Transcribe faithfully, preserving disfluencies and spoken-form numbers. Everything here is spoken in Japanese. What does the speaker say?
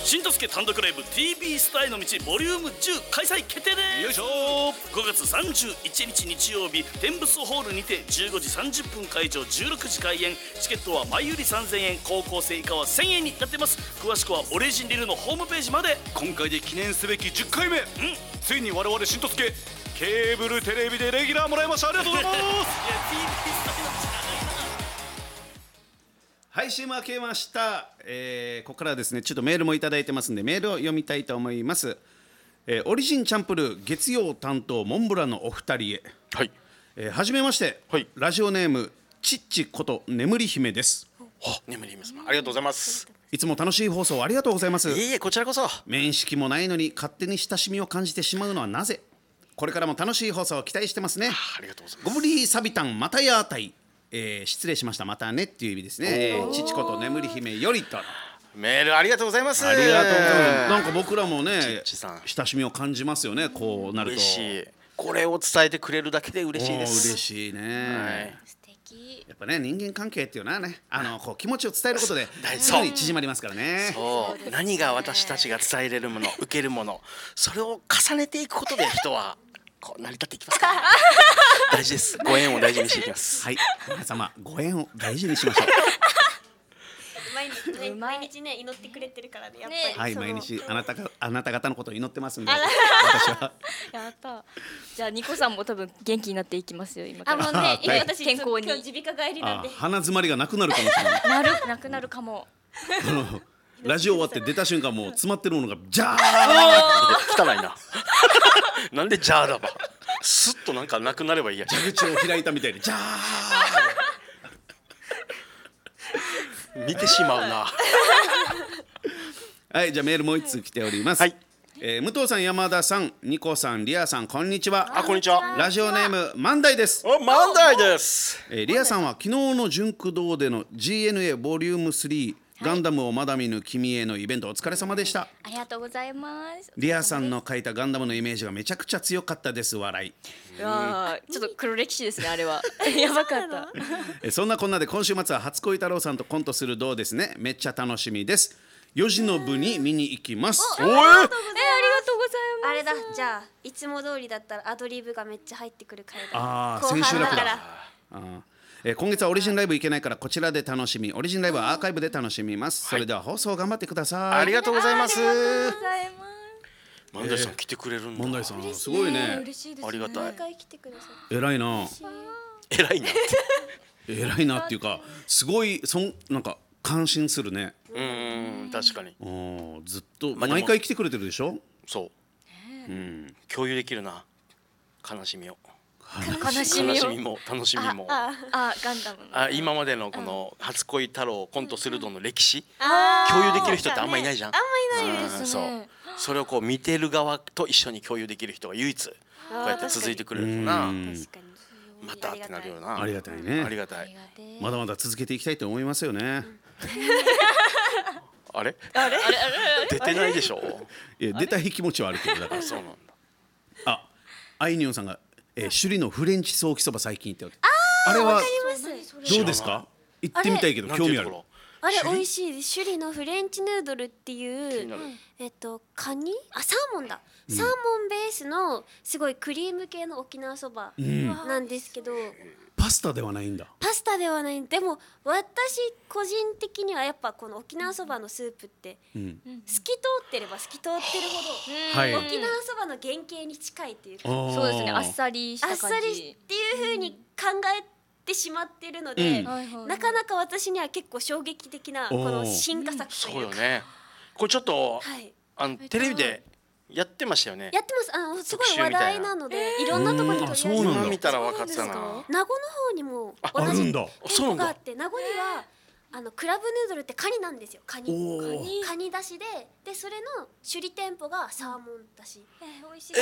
しんとすけ単独ライブ ティービー スターへの道ボリュームじゅう開催決定です。 よいしょ。 ごがつさんじゅういちにち日曜日、天ブスホールにてじゅうごじさんじゅっぷん会場、じゅうろくじ開演。チケットは前売りさんぜんえん、高校生以下はせんえんになってます。詳しくはオレジンリルのホームページまで。 今回で記念すべきじゅっかいめ、 うんついに我々しんとすけケーブルテレビでレギュラーもらいました。ありがとうございますいや ティービー スターへの道長いな。 はい、シーエム 明けました、えー、ここからはですねちょっとメールもいただいてますんでメールを読みたいと思います、えー、オリジンチャンプルー月曜担当モンブランのお二人へ。 はい、 えー、はじめまして、 はい、 ラジオネームちっちこと眠り姫です。 眠り姫様、ありがとうございます。 いつも楽しい放送ありがとうございます。 いえいえ、こちらこそ。 面識もないのに勝手に親しみを感じてしまうのはなぜ。これからも楽しい放送を期待してますね。 ありがとうございます。 ゴブリーサビタンまたやーたい、えー、失礼しましたまたねっていう意味ですね、えー、ちちこと眠り姫よりと。 メールありがとうございます。 ありがとうございます。なんか僕らもねちっちさん親しみを感じますよね、こうなると。 嬉しい。これを伝えてくれるだけで嬉しいです。 嬉しいね、 はい、 素敵。 やっぱね人間関係っていうのはね、あのこう気持ちを伝えることで大すぐに縮まりますからね。 そう、何が私たちが伝えれるもの、受けるもの、それを重ねていくことで人はこう成り立っていきますから大事です。ご縁を大事にしていきます。 はい、皆様ご縁を大事にしましょう毎日ね、毎日ね祈ってくれてるからね、やっぱり、 ねはい、 その毎日あなたがあなた方のことを祈ってますんで私はやった。じゃあニコさんも多分元気になっていきますよ今から。 あもうね、今はい私健康に今日耳鼻科帰りなんあで、 鼻詰まりがなくなるかもしれないなるなくなるかも。 あのラジオ終わって出た瞬間もう詰まってるものがジャー汚いななんでジャーだばスッとなんかなくなればいいや。 蛇口を開いたみたいにジャー見てしまうなはい、じゃあメールもう一通来ております、 はいえー、武藤さん、山田さん、ニコさん、リアさん、こんにちは。 あ、こんにちは。 ラジオネーム万代です。 お、万代です。 えー、リアさんは昨日の純駆動での ジーエヌエー ボリュームスリー、ガンダムをまだ見ぬ君へのイベントお疲れ様でした。 ありがとうございます。 リアさんの描いたガンダムのイメージがめちゃくちゃ強かったです。笑い。 いやーちょっと黒歴史ですねあれはやばかったえー、そんなこんなで今週末は初恋太郎さんとコントするどうですね。めっちゃ楽しみです。よじの部に見に行きます。 おええー、ありがとうございます。 あれだ、じゃあいつも通りだったらアドリブがめっちゃ入ってくる回だ。 あー後半千秋楽だからあーえー今月はオリジンライブ行けないからこちらで楽しみ、オリジンライブはアーカイブで楽しみます、それでは放送頑張ってください。 ありがとうございます。 ございます。 万代さん来てくれるんだ。 万代さんすごいね。 嬉しいですね。 ありがたい毎。回来てくださっ偉いな偉いなって。 偉いなっていうかすごいそんなんか感心するね。 うーん、確かに。 おずっとまあでも毎回来てくれてるでしょ。 そう。うん、共有できるな。悲しみを。 悲しみを悲しみも楽しみも。 あガンダムのあ、今までのこの初恋太郎コントするどの歴史、 た。 共有できる人ってあんまいないじゃん。 あんまいないうんそう。それをこう見てる側と一緒に共有できる人が唯一こうやって続いてくれるとな。 うん確かに。 またってなるよな。 ありがたいね。 ありがたい。 まだまだ続けていきたいと思いますよね。 あれ？あれ？出てないでしょ。 いや出たい気持ちはあるけどだから。 そうなんだ。 あ、あいにょんさんが、えー、首里のフレンチソーキそば最近行ってああれはどうですか？行ってみたいけど興味ある。 あれ美味しいです。首里のフレンチヌードルっていうなるえっとカニあサーモンだ、サーモンベースのすごいクリーム系の沖縄そばなんですけど、 パスタではないんだ。 パスタではない。でも私個人的にはやっぱこの沖縄そばのスープってうん。 透き通ってれば透き通ってるほど、 はい。 沖縄そばの原型に近いっていうか、 そうですねあっり。 さりしたあ感じ。 っさりっていう風に考えてしまってるので、 うんはいはいなかなか私には結構衝撃的なこの進化作とそういうか、 よね。これちょっとはいあのテレビでやってましたよね。 やってます。あのすごい話題なので、いろんなところに取り上げうんあそうなんだ今見たら分かったな。 名護の方にもあ同じるんだ。 店舗があって名護にはあのクラブヌードルってカニなんですよ。カニおーカニだしででそれの首里店舗がサーモンだし。 えー美味しい。